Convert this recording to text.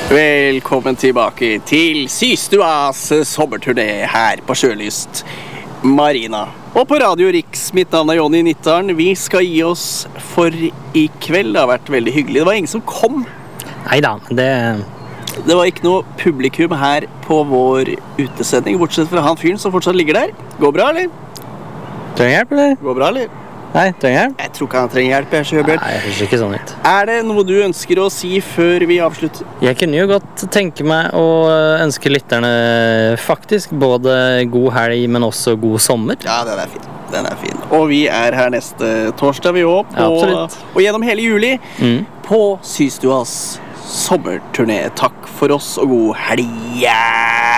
Velkommen tilbake til Systuas sommerturné her på Sjølyst Marina. Og på Radio Riks, mitt navn Jonny Nittaren. Vi skal gi oss for i kveld. Det har vært veldig hyggelig. Det var ingen som kom. Neida, Det var ikke noe publikum her på vår utesending, bortsett fra han fyren som fortsatt ligger der. Går bra, eller? Trenger hjelp, eller? Går bra, eller? Nei, trenger hjelp? Jeg tror ikke han trenger hjelp, jeg, Sjøbjørn. Nei, det høres ikke sånn ut. Er det noe du ønsker å si før vi avslutter? Jeg kunne jo godt tenke meg å ønske lytterne faktisk både god helg, men også god sommer. Ja, den er fin. Den er fin. Og vi er her neste torsdag, vi også, Ja, absolutt. og gjennom hele juli på Systuas sommerturné. Takk for oss og god helg!